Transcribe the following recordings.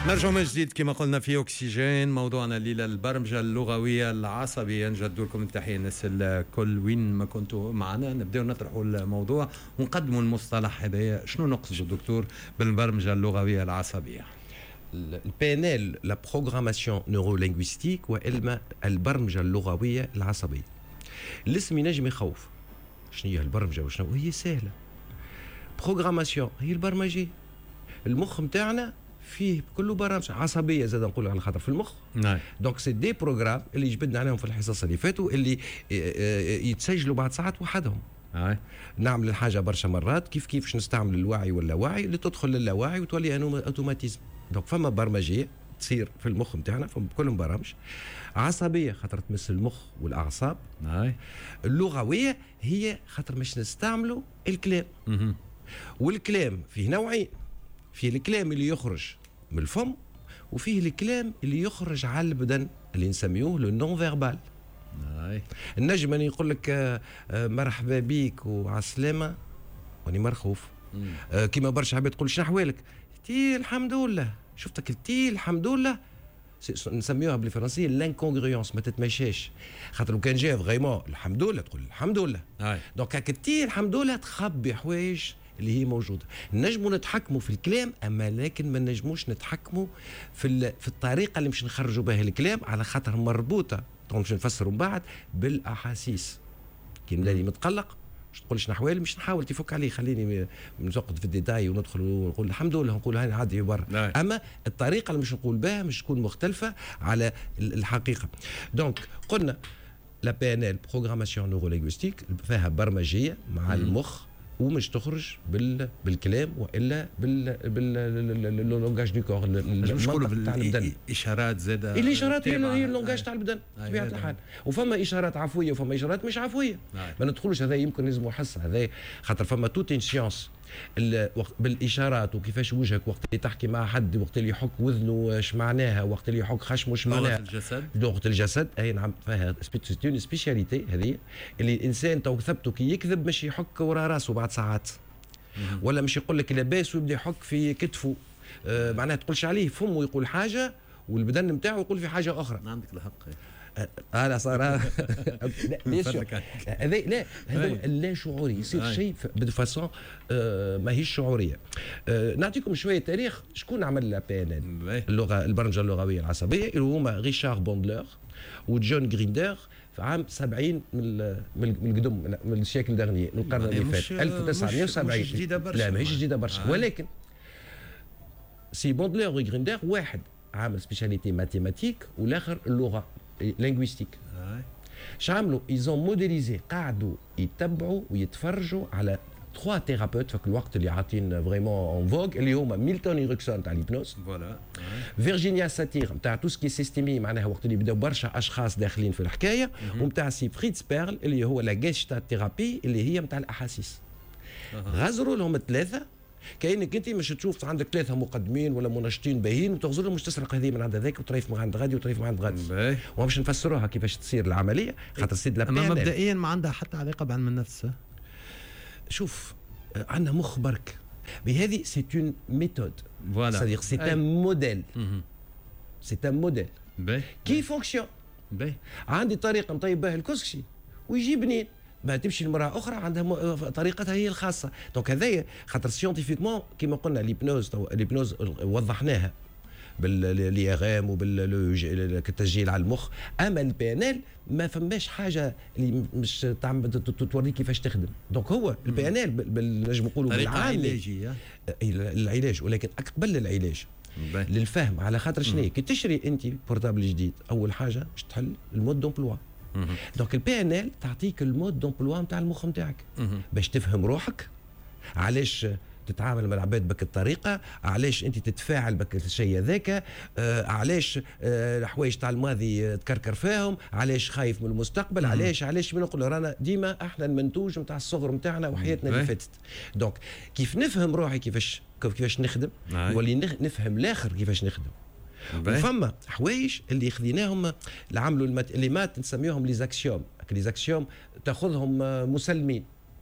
نرجع من جديد كما قلنا في أكسجين. موضوعنا الليلة البرمجة اللغوية العصبية. نجدد لكم التحية الناس الكل وين ما كنتوا معنا. نبدأ نطرحوا الموضوع ونقدموا المصطلح هذا. شنو نقصد دكتور بالبرمجة اللغوية العصبية؟ البي لا بروغراماسيون نيورولينغويستيك وإلما البرمجة اللغوية العصبية. الاسم ينجم يخوف. شنو هي البرمجة وشنو هي؟ سهلة. بروغراماسيون هي البرمجة. المخ متاعنا فيه كله برامج عصبيه زاد نقولوا على خاطر في المخ. نعم. دونك سي دي بروغرام اللي جبدنا عليهم في الحصص اللي فاتوا اللي يتسجلوا بعد ساعات وحدهم. نعمل الحاجه برشا مرات كيف باش نستعمل الوعي واللاوعي اللي تدخل للاوعي وتولي اوتوماتيزم. دونك فما برمجيه تصير في المخ نتاعنا، فما كلهم برامج عصبيه خاطر تمس المخ والاعصاب. اللغويه هي خاطر مش نستعملوا الكلام. والكلام فيه نوعين، فيه الكلام اللي يخرج من الفم وفيه الكلام اللي يخرج على البدن اللي نسميوه لو نون فيربال. النجم أن يقول لك مرحبا بيك وعسلامة واني مرخوف. كيما برشا عباد تقول شنو احوالك؟ تي الحمد لله. شفتك تي الحمد لله نسميوها بالفرنسيه لانكونغريونس، ما تتمشاش. خاطر لو كان جا فريمون الحمد لله تقول الحمد لله. دونك هاك تي الحمد لله تخبي حوايج اللي هي موجوده. نجموا نتحكموا في الكلام اما لكن ما نجموش نتحكموا في الطريقه اللي مش نخرجوا بها الكلام، على خاطر مربوطه مش نفسروا من بعد بالاحاسيس. كي نلاقي متقلق مش تقول شنو احوالي، مش نحاول تفك عليه، خليني نسقط في الديتاي وندخل ونقول الحمد لله، نقول هاني عادي برا. اما الطريقه اللي مش نقول بها مش تكون مختلفه على الحقيقه. دونك قلنا لا بي ان ال بروغراماسيون نيورولينغويستيك فيها برمجيه مع المخ ومش تخرج بالكلام والا باللونجاج دو كور. مش نقولوا بالاشارات زاده. الاشارات هي اللونجاج تاع البدن بطبيعه الحال. وفما اشارات عفويه وفما اشارات مش عفويه. ما ندخلوش هذا يمكن لازم حس هذا خاطر فما توت ان سيونس بالاشارات وكيفاش وجهك وقت اللي تحكي مع حد، وقت اللي يحك وذنه ايش معناها، وقت اللي يحك خشمه ايش معناها. لغه الجسد اي نعم فيها سبيشاليتي هذه اللي الانسان تو ثبته كي يكذب مش يحك ورا راسه بعد ساعات. ولا مش يقول لك لاباس ويبدا يحك في كتفه. معناها تقولش عليه فمه يقول حاجه والبدن نتاعو يقول في حاجه اخرى. عندك الحق. هذا صار هذا لا هذا لا شعوري يصير شيء بفاسون ماهيش شعوريه. نعطيكم شويه تاريخ. شكون عمل لا بي ان ال اللغه البرمجه اللغويه العصبيه؟ اللي هما ريشار بوندلر وجون غريندر في عام 70 من القدم من السيكل دغني من القرن اللي فات 1970. لا ماهيش جديده برشا. ولكن سي بوندلر وغريندر واحد عامل سبيشاليتي ماتيماتيك والاخر اللغه لينغويستيك. شعملوا ايزون موديليزي، قاعدوا يتبعوا ويتفرجوا على 3 ثيرابيوت في الوقت اللي عاطين فريمون اون فوغ اللي هما ميلتون إيريكسون تاع الهيبنوز، فوالا فيرجينيا ساتير نتاع تو سكي سيستيمي معناها وقت اللي بداو برشا اشخاص داخلين في الحكايه، ونتاع سي فريتز بيرل اللي هو لا جيشتالت ثيرابي اللي هي نتاع الاحاسيس. غزروا لهم الثلاثه كأنك انت مش تشوف عندك 3 مقدمين ولا منشطين باهين وتغزرهم مش تسرق هذه من عند هذاك وتريف من عند غادي وتريف من عند غادي. ومش نفسروها كيفاش تصير العمليه خاطر سيد لا. اما مبدئيا ما عندها حتى علاقه بعلم النفس. شوف عندنا مخ برك بهذه سي اون ميثود، فوالا c'est-à-dire c'est un modèle. c'est un modèle كي فونكسيون. عندي طريقه نطيب بها الكسكسي ويجي بنين، ما تمشي المراه اخرى عندها طريقتها هي الخاصه. دونك هذايا خاطر سيونتيفيكمون كيما قلنا الهيبنوز وضحناها بالليغام وبالتسجيل على المخ. اما البي ان ال ما فماش حاجه اللي مش توريك كيفاش تخدم. دونك هو البي ان ال نجم نقولوا طريقه علاجيه العلاج، ولكن قبل العلاج للفهم على خاطر شنو كي تشري انت بورتابل جديد اول حاجه باش تحل المود دومبلوا. دونك البي ان ال تعطيك المود دومبلوا نتاع المخ نتاعك باش تفهم روحك، علاش تتعامل مع العباد بك الطريقه، علاش انت تتفاعل بك الشيء هذاك، علاش الحوايج تاع الماضي تكركر فيهم، علاش خايف من المستقبل، علاش نقول رانا ديما احنا المنتوج نتاع الصغر نتاعنا وحياتنا اللي فاتت. دونك كيف نفهم روحي كيفاش نخدم ولي نفهم الاخر كيفاش نخدم. وفما حوايج اللي خذيناهم اللي عملوا اللي ما نسميوهم لي زاكسيوم تاخذهم مسلمين.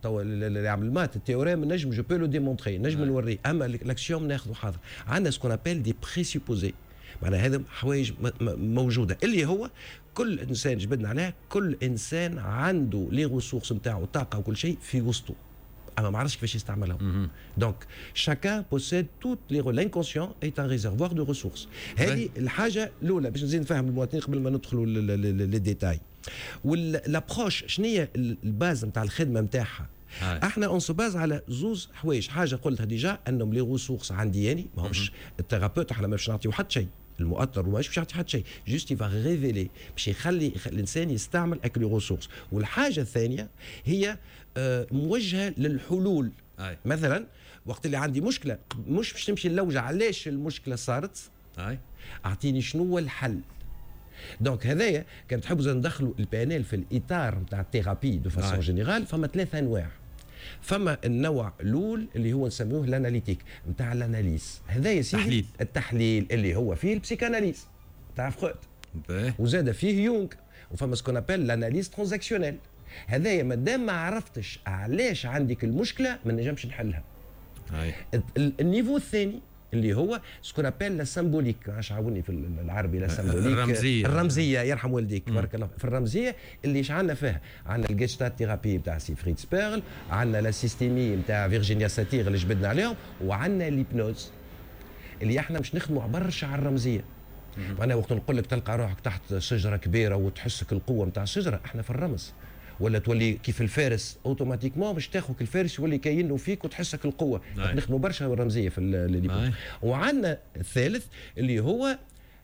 تو اللي يعمل مات التيوريم نجم جو بو لو ديمونطري نجم نوريه، اما الاكسيوم ناخذوا حاضر. عندنا سكون ابيل دي بريسيبوزي، معناها هذا حوايج موجوده اللي هو كل انسان جبدنا عليها، كل انسان عنده لي ريسورس نتاعو طاقه وكل شيء في وسطه، اما ما عرفش كيفاش يستعملهم. دونك شاكان بوسيد توت لي لانكونسيون ايت ان ريزرفوار دو ريسورس. هذه الحاجه الاولى باش نزيد نفهم المواطنين قبل ما ندخلوا لي ديتاي. والابروش شنو هي الباز نتاع الخدمه نتاعها؟ احنا اون سو باز على زوز حوايج. حاجه قلتها ديجا انهم لي ريسورس عندي اني ماهمش الثيرابيوت، احنا ما باش نعطيو حتى شيء، المؤطر وماش باش يعطي حتى شيء، جوست يفا ريفيلي باش يخلي الانسان يستعمل اكل ريسورس. والحاجه الثانيه هي موجهه للحلول. مثلا وقت اللي عندي مشكله مش باش نمشي نلوج علاش المشكله صارت، اعطيني شنو هو الحل. دونك هذايا كان تحبوا ندخلوا البانيل في الاطار نتاع الثيرابي دو فاسون جينيرال. فما ثلاثه انواع. فما النوع الاول اللي هو نسميوه الاناليتيك نتاع الاناليز، هذا يا سيدي التحليل اللي هو فيه البسيكاناليز تاع فرويد، وزاد فيه يونغ. وفما سكون ابل الاناليز ترانزاكسيونيل. هذايا مادام ما عرفتش علاش عندك المشكله ما نجمش نحلها. النيفو الثاني اللي هو سكون ابل لا سامبوليك، عاش عاوني في العربي لا سامبوليك، الرمزيه يرحم والديك بارك الله. في الرمزيه اللي ايش عندنا فيها؟ عندنا الجيشتات ثيرابي نتاع سيفريد سبيرل، عندنا لا سيستيمي نتاع فيرجينيا ساتير اللي جبدنا عليهم، وعندنا الهيبنوز اللي احنا مش نخدموا برشا على الرمزيه. معناها وقت نقول لك تلقى روحك تحت شجره كبيره وتحسك القوه نتاع الشجره، احنا في الرمز. ولا تولي كيف الفارس اوتوماتيكمون باش تاخذك الفارس يولي كاينه فيك وتحسك القوه. نخدموا برشا الرمزيه في اللي. وعندنا الثالث اللي هو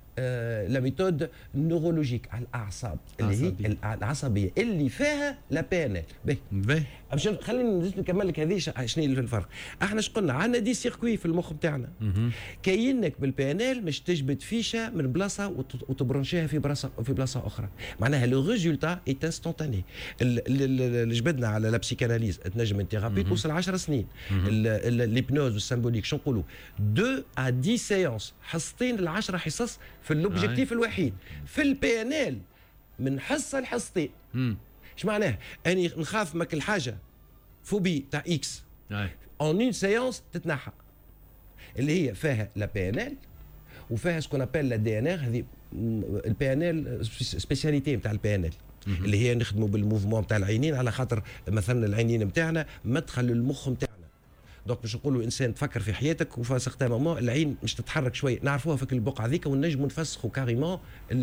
لا ميثود نورولوجيك على الاعصاب اللي هي العصبيه اللي فيها لا بانل. باهي خليني نكمل لك هذه شنو الفرق. احنا اش قلنا؟ عندنا دي سيركوي في المخ بتاعنا كاينك بالبانل مش تجبد فيشه من بلاصه وتبرنشيها في بلاصه اخرى. معناها لو ريزولتا ايت انستونتاني. اللي جبدنا على لا بسيكاناليز تنجم الثيرابي توصل 10 سنين. الهيبنوز والسامبوليك شنو نقولوا 2 à 10 سيونس، حصتين ل10 حصص في الاوبجيكتيف الوحيد. في البي ان ال من حصه لحصتين. ايش معناه؟ اني نخاف ماكل حاجه فوبي تاع اكس اون اون سيونس تتنحى، اللي هي فيها لا بي ان ال وفيها سكون ابل لا دي ان ار. هذه البي ان ال سبيسياليتي نتاع البي ان ال اللي هي نخدموا بالموفمون نتاع العينين، على خاطر مثلا العينين نتاعنا مدخل للمخ نتاعنا. دونك باش نقولوا انسان تفكر في حياتك وفي سيغتان مومون العين مش تتحرك شويه، نعرفوها في البقعه هذيك ونجموا نفسخوا كاريمون.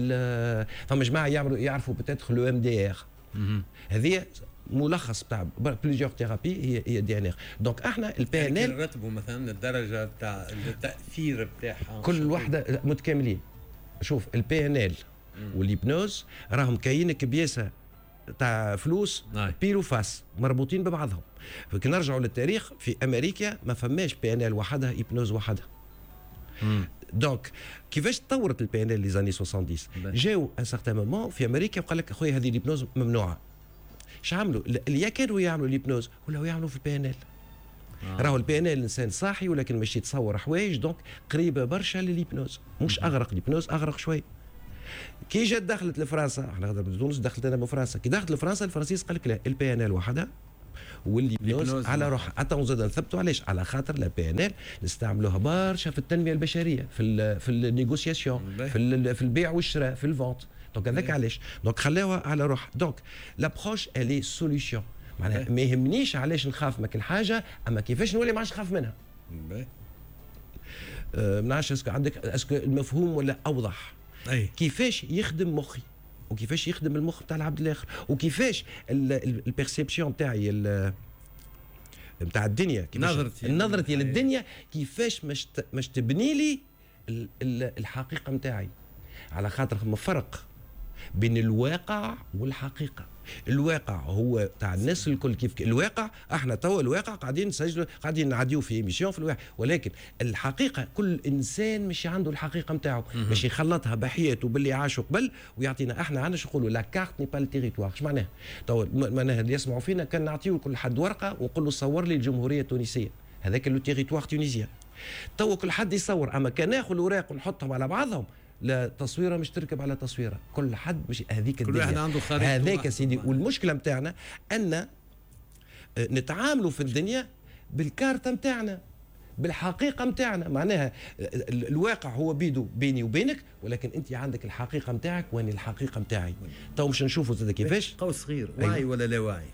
فما جماعه يعرفوا بتاتخ لو ام دي ار، هذه ملخص بتاع بليزيور ثيرابي هي دي ان ار. دونك احنا البي ان ال نرتبوا مثلا الدرجه بتاع التاثير بتاعها كل واحده متكاملين. شوف البي ان ال والهيبنوز راهم كاينك بياسه تاع فلوس بيلو فاس مربوطين ببعضهم. فكي نرجعوا للتاريخ في امريكا ما فماش بي ان ال وحدها هيبنوز وحدها. دونك كيفاش تطورت البي ان ال لي زاني 70 جاو ان سارتان مومون في امريكا وقال لك اخويا هذه الهيبنوز ممنوعه. اش عملوا؟ اللي كانوا يعملوا الهيبنوز ولاو يعملوا في البي ان ال. راهو البي ان ال الانسان صاحي ولكن ماشي يتصور حوايج، دونك قريبه برشا للهيبنوز، مش اغرق الهيبنوز اغرق شوي. كي جات دخلت لفرنسا، احنا غادر تونس دخلت انا بفرنسا، كي دخلت لفرنسا الفرنسيس قال لك لا البي ان ال وحدها والهيبنوز على روحها. حتى زاد نثبتوا علاش؟ على خاطر لا بي ان ال نستعملوها برشا في التنميه البشريه، في النيغوسياسيون، في البيع والشراء، في الفونت. دونك هذاك علاش دونك خلاوها على روحها. دونك لابروش الي سوليسيون، معناها ما يهمنيش علاش نخاف ماكل حاجه، اما كيفاش نولي ما عادش نخاف منها. ما نعرفش اسكو عندك اسكو المفهوم ولا اوضح؟ كيفاش يخدم مخي وكيفاش يخدم المخ تاع العبد الاخر، وكيفاش البيرسيبسيون تاعي نتاع الدنيا، نظرتي للدنيا كيفاش مش تبني لي الحقيقه نتاعي. على خاطر فما فرق بين الواقع والحقيقه. الواقع هو تاع الناس الكل كيف الواقع. احنا توا الواقع قاعدين نسجلوا قاعدين نعديو في ايميسيون في الواقع، ولكن الحقيقه كل انسان مش عنده الحقيقه نتاعو باش يخلطها بحياته باللي عاشوا قبل ويعطينا. احنا عندنا شو نقولوا لا كارت ني با التيريتوار. اش معناها؟ توا معناها اللي يسمعوا فينا كان نعطيو كل حد ورقه ونقول له صور لي الجمهوريه التونسيه، هذاك لو تيريتوار تونيزيان. توا كل حد يصور، اما كان ناخذ الاوراق ونحطهم على بعضهم لا تصويره مش تركب على تصويره، كل حد مش هذيك الدنيا، كل واحد عنده خريطه هذاك سيدي. والمشكله نتاعنا ان نتعاملوا في الدنيا بالكارت متاعنا، بالحقيقه متاعنا. معناها الواقع هو بيني وبينك، ولكن انت عندك الحقيقه متاعك وانا الحقيقه متاعي. تو مش نشوفوا زاد كيفاش قوس صغير، وعي ولا لا وعي؟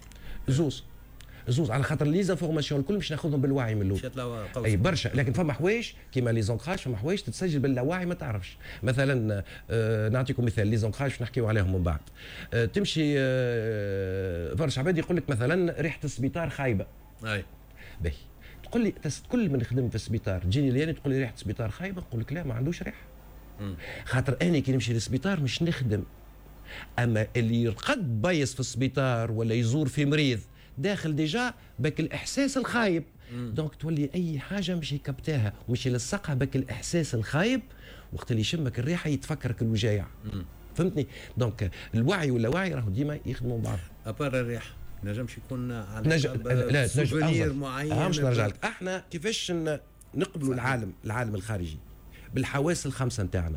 زوز على خاطر لي زانفورماسيون الكل مش ناخذهم بالوعي من الاول. اي برشا، لكن فما حوايج كيما لي زونكراج، فما حوايج تتسجل باللاوعي ما تعرفش. مثلا نعطيكم مثال لي زونكراج باش نحكيو عليهم من بعد. تمشي برشا عباد يقول لك مثلا ريحه السبيطار خايبه. اي باهي، تقول لي كل من خدم في السبيطار تجيني لياني تقول لي ريحه السبيطار خايبه، نقول لك لا ما عندوش ريحه. خاطر انا كي نمشي للسبيطار مش نخدم، اما اللي يرقد بايس في السبيطار ولا يزور في مريض داخل ديجا بك الاحساس الخايب. دونك تولي اي حاجه مش يكبتاها ومش يلصقها بك الاحساس الخايب، وقت اللي يشمك الريحه يتفكرك الوجايع. فهمتني؟ دونك الوعي واللاوعي راهو ديما يخدموا بعض. ابار الريحه نجمش يكون على سوفونير معين. مش نرجع لك احنا كيفاش نقبلوا العالم الخارجي بالحواس الخمسه نتاعنا،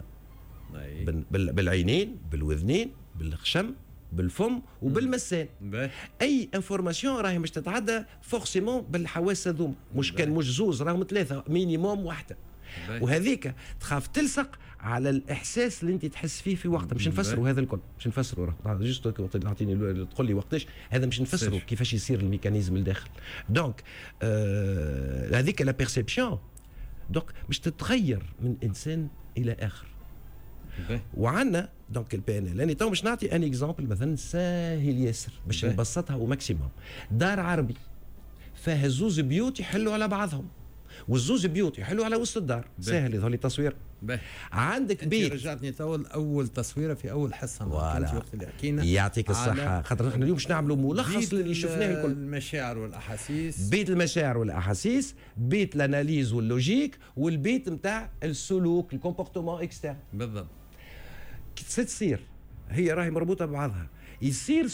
بالعينين، بالوذنين، بالخشم، بالفم وبالمسان. اي انفورماسيون راهي مش تتعدى فورسيمون بالحواس هذوما، مش كان مش زوز راهم ثلاثه مينيموم واحده. وهذيك تخاف تلصق على الاحساس اللي انت تحس فيه في وقتها. مش نفسروا هذا الكل، مش نفسروا جوست تعطيني تقول لي وقتاش هذا، مش نفسروا كيفاش يصير الميكانيزم الداخل. دونك هذيك لا بيرسيبسيون دونك مش تتغير من انسان الى اخر. وعندنا دونك البي ان ال. يعني تو مش نعطي ان اكزامبل مثلا ساهل ياسر باش نبسطها او ماكسيموم. دار عربي فيها زوز بيوت يحلوا على بعضهم، والزوز بيوت يحلوا على وسط الدار. ساهل يظهر لي تصوير. عندك بيت، رجعتني تو اول تصويره في اول حصه وقت اللي حكينا. يعطيك الصحه، خاطر احنا اليوم باش نعملوا ملخص اللي شفناه الكل. المشاعر والاحاسيس، بيت المشاعر والاحاسيس، بيت الاناليز واللوجيك، والبيت نتاع السلوك الكومبورتمون اكسترن. بالضبط. تصير هي راهي مربوطه ببعضها. يصير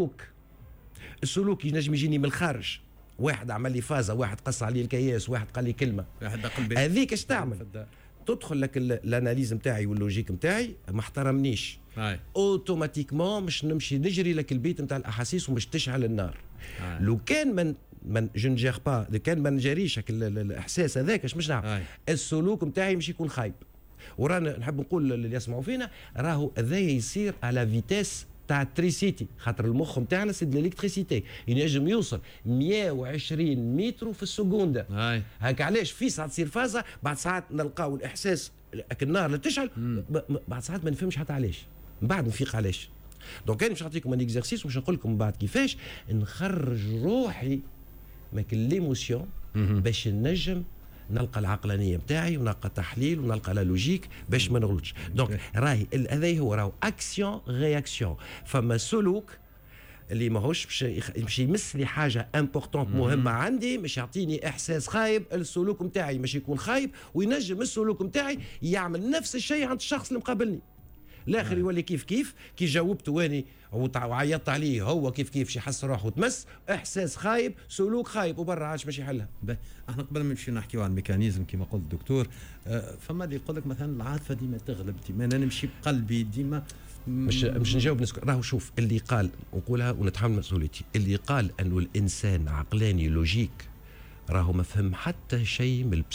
السلوك ينجم يجيني من الخارج، واحد عمل لي فازه، واحد قص علي الكياس، واحد قال لي كلمه، هذيك اش تعمل؟ تدخل لك الاناليز نتاعي واللوجيك نتاعي ما احترمنيش، اوتوماتيكمون مش نمشي نجري لك البيت نتاع الاحاسيس ومش تشعل النار. لو كان من جنجير با، لو كان ما نجريش الاحساس هذاك اش مش نعمل؟ السلوك نتاعي مش يكون خايب. ورانا نحب نقول اللي يسمعوا فينا راهو هذايا يصير على فيتاس تاع التريسيتي، خاطر المخ نتاعنا سي د الالكتريسيتي، ينجم يوصل 120 متر في السكونده. هاك علاش في ساعات تصير فازه، بعد ساعات نلقاو الاحساس النار اللي تشعل، بعد ساعات ما نفهمش حتى علاش، من بعد نفيق علاش. دونك انا باش نعطيكم ان اكزرسيس ومش نقول لكم من بعد كيفاش نخرج روحي من ليموسيون باش نجم نلقى العقلانيه نتاعي ونلقى التحليل ونلقى لا لوجيك باش ما نغلطش. دونك راهي هذا هو راهو اكسيون رياكسيون. فما سلوك اللي ماهوش باش يمس لي حاجه امبورطونت مهمه عندي، مش يعطيني احساس خايب، السلوك نتاعي مش يكون خايب، وينجم السلوك نتاعي يعمل نفس الشيء عند الشخص اللي مقابلني. الاخر يولي كيف كي جاوبت واني وعيطت عليه هو كيف يحس روحه وتمس احساس خايب، سلوك خايب، وبرا عادش باش يحلها. احنا قبل ما نمشي نحكيو عن الميكانيزم كما قلت الدكتور، فما اللي يقول لك مثلا العاطفه ديما تغلب، ديما انا نمشي بقلبي ديما. مش نجاوب نسكت. راهو شوف، اللي قال نقولها ونتحمل مسؤوليتي، اللي قال انه الانسان عقلاني لوجيك راهو ما فهم حتى شيء من